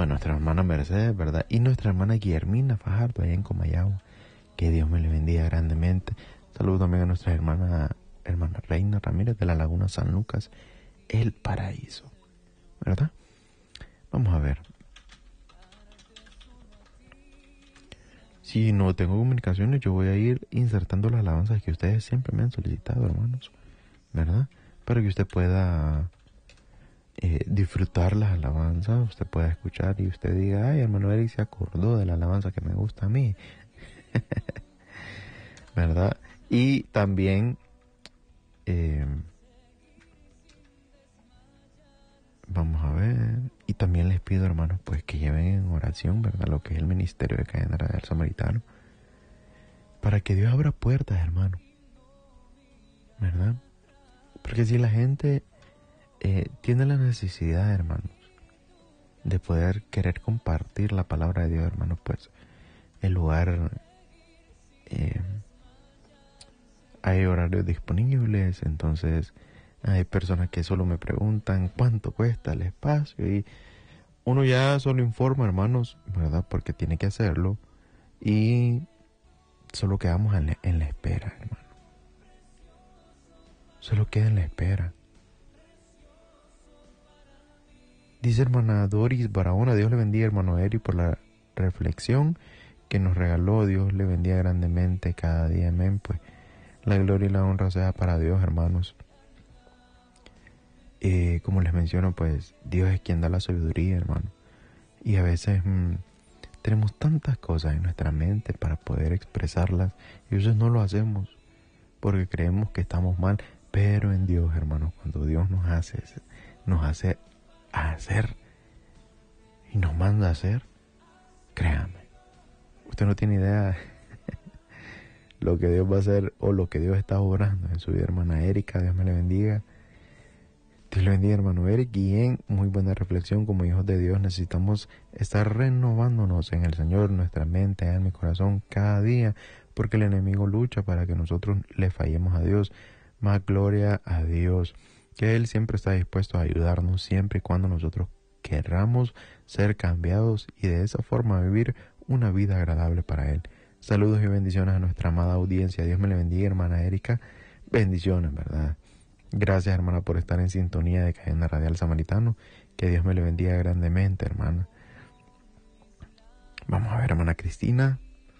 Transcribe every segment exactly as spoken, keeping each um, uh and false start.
Bueno, nuestra hermana Mercedes, ¿verdad? Y nuestra hermana Guillermina Fajardo, allá en Comayagua. Que Dios me le bendiga grandemente. Saludos también a nuestra hermana, hermana Reina Ramírez de la Laguna San Lucas, El Paraíso, ¿verdad? Vamos a ver. Si no tengo comunicaciones, yo voy a ir insertando las alabanzas que ustedes siempre me han solicitado, hermanos, ¿verdad? Para que usted pueda eh, disfrutar las alabanzas, usted pueda escuchar y usted diga, ay, hermano Eric se acordó de la alabanza que me gusta a mí, ¿verdad? Y también eh, vamos a ver, y también les pido, hermanos, pues que lleven en oración, ¿verdad? Lo que es el ministerio de Cadena Radial Samaritano, para que Dios abra puertas, hermano, ¿verdad? Porque si la gente eh, tiene la necesidad, hermanos, de poder querer compartir la palabra de Dios, hermanos, pues el lugar, eh, hay horarios disponibles, entonces hay personas que solo me preguntan cuánto cuesta el espacio y uno ya solo informa, hermanos, ¿verdad? Porque tiene que hacerlo y solo quedamos en la, en la espera, hermano. Solo queda en la espera. Dice hermana Doris Barahona, Dios le bendiga, hermano Eri, por la reflexión que nos regaló. Dios le bendiga grandemente cada día, amén. Pues la gloria y la honra sea para Dios, hermanos. Eh, como les menciono, pues Dios es quien da la sabiduría, hermano. Y a veces mmm, tenemos tantas cosas en nuestra mente para poder expresarlas y a veces no lo hacemos porque creemos que estamos mal. Pero en Dios, hermanos, cuando Dios nos hace, nos hace hacer y nos manda a hacer, créame, usted no tiene idea lo que Dios va a hacer o lo que Dios está obrando en su vida, hermana Erika. Dios me le bendiga. Dios le bendiga, hermano Eric. Y en muy buena reflexión, como hijos de Dios necesitamos estar renovándonos en el Señor, nuestra mente, alma y corazón cada día, porque el enemigo lucha para que nosotros le fallemos a Dios. Más gloria a Dios, que Él siempre está dispuesto a ayudarnos siempre y cuando nosotros querramos ser cambiados y de esa forma vivir una vida agradable para Él. Saludos y bendiciones a nuestra amada audiencia. Dios me le bendiga, hermana Erika. Bendiciones, ¿verdad? Gracias, hermana, por estar en sintonía de Cadena Radial Samaritano. Que Dios me le bendiga grandemente, hermana. Vamos a ver, hermana Cristina.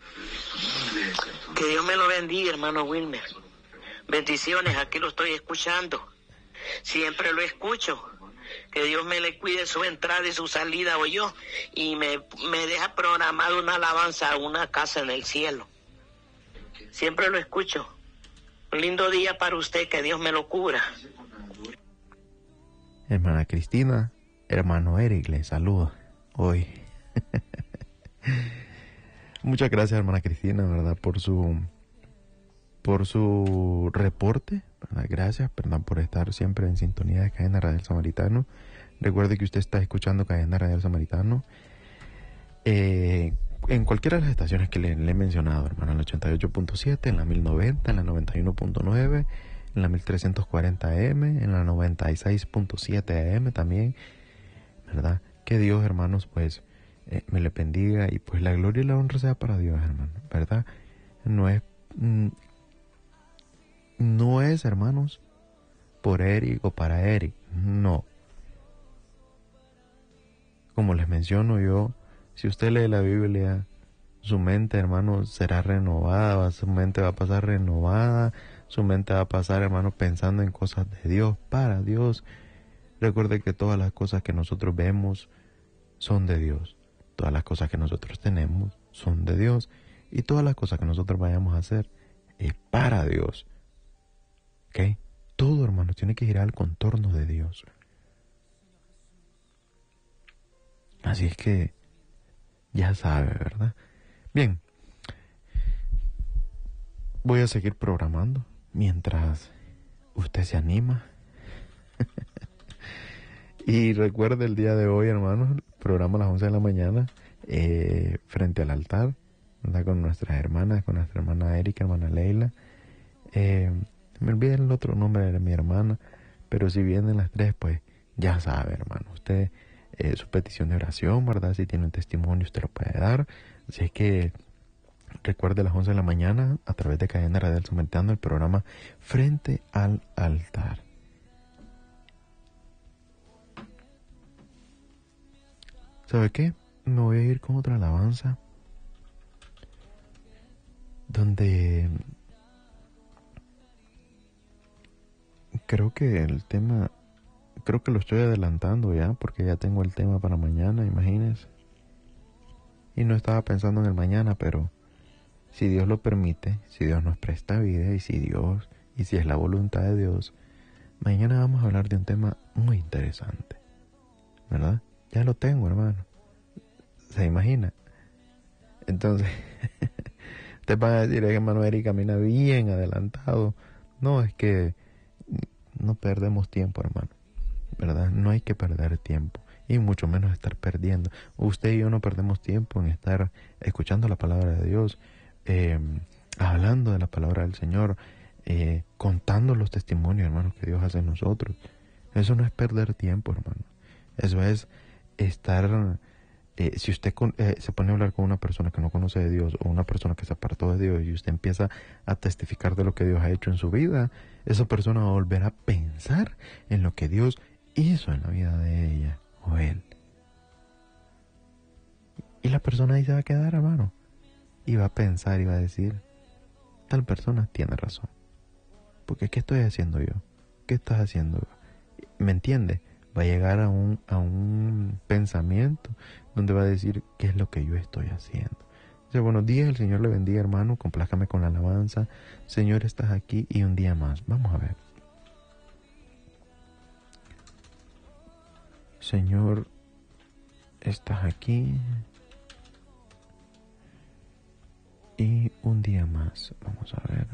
Que Dios me lo bendiga, hermano Wilmer. Bendiciones, aquí lo estoy escuchando. Siempre lo escucho. Que Dios me le cuide su entrada y su salida, o yo, y me, me deja programado una alabanza a una casa en el cielo. Siempre lo escucho. Un lindo día para usted, que Dios me lo cubra. Hermana Cristina, hermano Eric, le saluda hoy. Muchas gracias, hermana Cristina, ¿verdad? Por su... por su reporte, ¿verdad? Gracias, perdón, por estar siempre en sintonía de Cadena Radial Samaritano. Recuerde que usted está escuchando Cadena Radial Samaritano eh, en cualquiera de las estaciones que le, le he mencionado, hermano, en la ochenta y ocho punto siete, en la mil noventa, en la noventa y uno punto nueve, en la mil trescientos cuarenta A M, en la noventa y seis punto siete A M también, ¿verdad? Que Dios, hermanos, pues, eh, me le bendiga y pues la gloria y la honra sea para Dios, hermano, ¿verdad? No es... Mm, No es, hermanos, por Eric o para Eric, no. Como les menciono yo, si usted lee la Biblia, su mente, hermano, será renovada, su mente va a pasar renovada, su mente va a pasar, hermano, pensando en cosas de Dios, para Dios. Recuerde que todas las cosas que nosotros vemos son de Dios, todas las cosas que nosotros tenemos son de Dios, y todas las cosas que nosotros vayamos a hacer es para Dios. ¿Ok? Todo, hermano, tiene que girar al contorno de Dios. Así es que ya sabe, ¿verdad? Bien, voy a seguir programando mientras usted se anima. Y recuerde el día de hoy, hermanos, programa a las once de la mañana eh, frente al altar, ¿verdad? Con nuestras hermanas, con nuestra hermana Erika, hermana Leila. Eh, me olvidé el otro nombre de mi hermana, pero si vienen las tres, pues ya sabe, hermano. Usted eh, su petición de oración, ¿verdad? Si tiene un testimonio, usted lo puede dar. Así que recuerde a las once de la mañana a través de Cadena Radial Sometando el programa Frente al Altar. ¿Sabe qué? Me voy a ir con otra alabanza donde creo que el tema, creo que lo estoy adelantando ya, porque ya tengo el tema para mañana, imagínense. Y no estaba pensando en el mañana, pero si Dios lo permite, si Dios nos presta vida y si Dios, y si es la voluntad de Dios, mañana vamos a hablar de un tema muy interesante, ¿verdad? Ya lo tengo, hermano. ¿Se imagina? Entonces, te van a decir, hermano Eric camina bien adelantado. No, es que no perdemos tiempo, hermano, ¿verdad? No hay que perder tiempo, y mucho menos estar perdiendo. Usted y yo no perdemos tiempo en estar escuchando la palabra de Dios, eh, hablando de la palabra del Señor, eh, contando los testimonios, hermanos, que Dios hace en nosotros. Eso no es perder tiempo, hermano. Eso es estar... Eh, si usted con, eh, se pone a hablar con una persona que no conoce de Dios o una persona que se apartó de Dios y usted empieza a testificar de lo que Dios ha hecho en su vida, esa persona va a volver a pensar en lo que Dios hizo en la vida de ella o él. Y la persona ahí se va a quedar, hermano, y va a pensar y va a decir, tal persona tiene razón. Porque ¿qué estoy haciendo yo? ¿Qué estás haciendo? ¿Me entiende? Va a llegar a un, a un pensamiento donde va a decir, ¿qué es lo que yo estoy haciendo? Dice, buenos días, el Señor le bendiga, hermano, complázcame con la alabanza. Señor, estás aquí y un día más. Vamos a ver. Señor, estás aquí y un día más. Vamos a ver.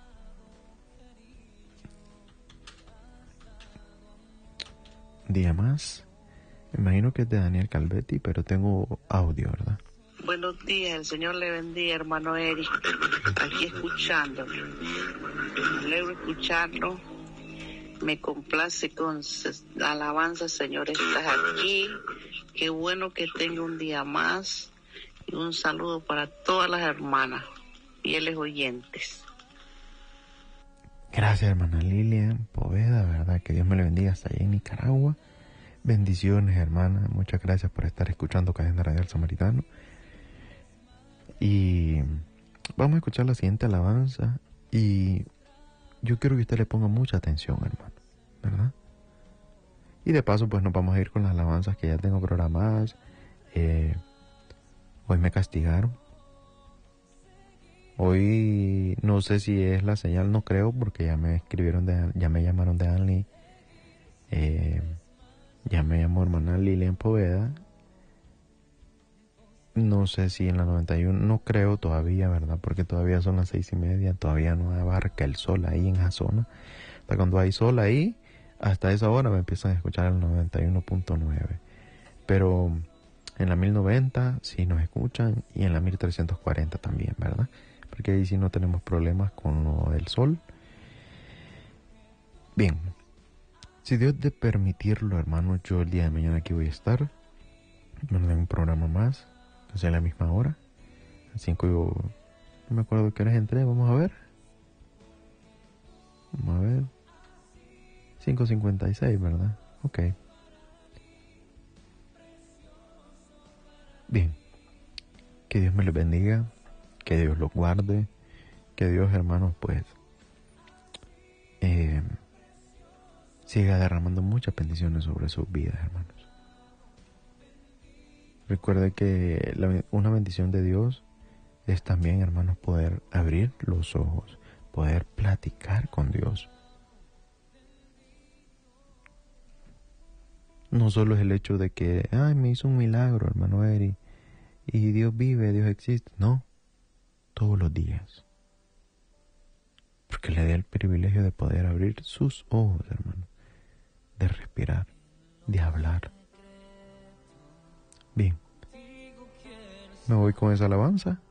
Día más. Me imagino que es de Daniel Calvetti, pero tengo audio, ¿verdad? Buenos días, el Señor le bendiga, hermano Eric. Aquí escuchando. Me alegro escucharlo. Me complace con alabanza, Señor, estás aquí. Qué bueno que tenga un día más. Y un saludo para todas las hermanas, fieles oyentes. Gracias, hermana Lilian Poveda, ¿verdad? Que Dios me le bendiga hasta allá en Nicaragua. Bendiciones, hermana. Muchas gracias por estar escuchando Cadena Radial Samaritano. Y vamos a escuchar la siguiente alabanza. Y yo quiero que usted le ponga mucha atención, hermano, ¿verdad? Y de paso, pues nos vamos a ir con las alabanzas que ya tengo programadas. Eh, hoy me castigaron. Hoy no sé si es la señal, no creo, porque ya me escribieron, de, ya me llamaron de Anli. Eh, ya me llamó hermana Lilian Poveda. No sé si en la noventa y uno, no creo todavía, ¿verdad? Porque todavía son las seis y media, todavía no abarca el sol ahí en esa zona. Hasta cuando hay sol ahí, hasta esa hora me empiezan a escuchar el noventa y uno punto nueve. Pero en la mil noventa sí nos escuchan y en la mil trescientos cuarenta también, ¿verdad? Porque ahí sí no tenemos problemas con lo del sol. Bien, si Dios de permitirlo, hermanos, yo el día de mañana aquí voy a estar. Me dan un programa más, es a la misma hora. A cinco yo, no me acuerdo qué horas entré, vamos a ver. Vamos a ver. cinco cincuenta y seis, ¿verdad? Ok. Bien. Que Dios me los bendiga. Que Dios los guarde. Que Dios, hermanos, pues eh, siga derramando muchas bendiciones sobre sus vidas, hermanos. Recuerde que la, una bendición de Dios es también, hermanos, poder abrir los ojos, poder platicar con Dios. No solo es el hecho de que, ay, me hizo un milagro, hermano Eri, y Dios vive, Dios existe. No, todos los días. Porque le da el privilegio de poder abrir sus ojos, hermano, de respirar, de hablar. Bien, me voy con esa alabanza